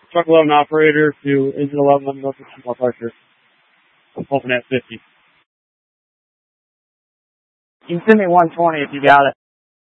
truck 11 operator to engine 11, let me know if there's more pressure. I'm pumping at 50. You can send me 120 if you got it.